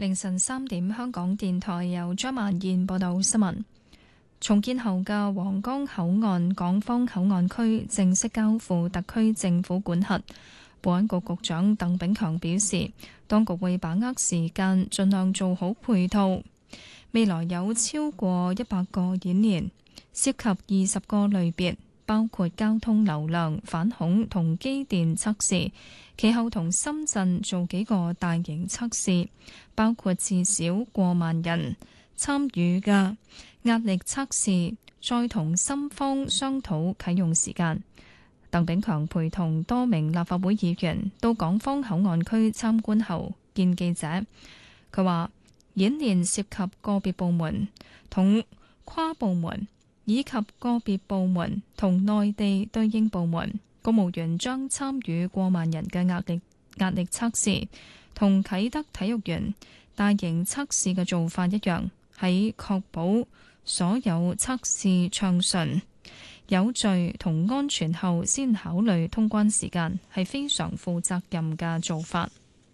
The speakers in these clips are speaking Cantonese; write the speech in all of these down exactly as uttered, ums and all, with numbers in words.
凌晨三點，香港電台由張曼燕報道新聞。重建後嘅皇崗口岸港方口岸區正式交付特區政府管轄。保安局局長鄧炳強表示，當局會把握時間，盡量做好配套。未來有超過一百個演練，涉及二十個類別，包括交通流量、反恐同機電測試。其後同深圳做幾個大型測試，包括至少過萬人參與嘅壓力測試，再同深方商討啟用時間。鄧炳強陪同多名立法會議員到港方口岸區參觀後見記者，佢話演練涉及個別部門同跨部門，以及個別部門同內地對應部門。公務員將參與過萬人嘅壓力壓力測試，同啟德體育園大型測試嘅做法一樣，喺確保所有測試暢順、有序同安全後，先考慮通關時間，係非常負責任嘅做法。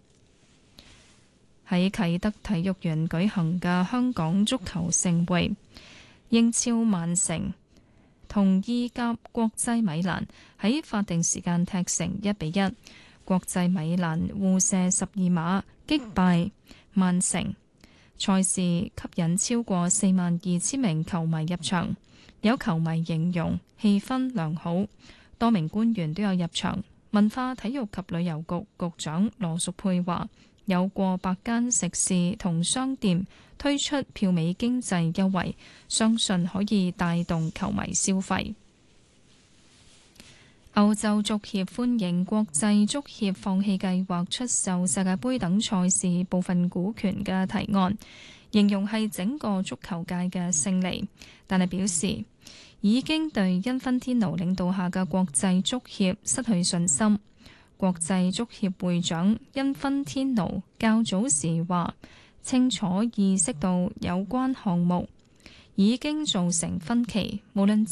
喺啟德體育園舉行嘅香港足球盛會，英超曼城同意甲國際米蘭喺法定時間踢成一比一，國際米蘭互射十二碼擊敗曼城。賽事吸引超過四萬二千名球迷入場，有球迷形容氣氛良好，多名官員都有入場。文化體育及旅遊局局長羅淑佩話，有過百間食肆同商店推出票尾經濟優惠，相信可以帶動球迷消費。歐洲足協歡迎國際足協放棄計劃出售世界盃等賽事部分股權嘅提案，形容係整個足球界嘅勝利，但係表示已經對因芬天奴領導下嘅國際足協失去信心。國際足協會長因芬天奴較早時話，清楚意識到有關項目已經造成分歧，無論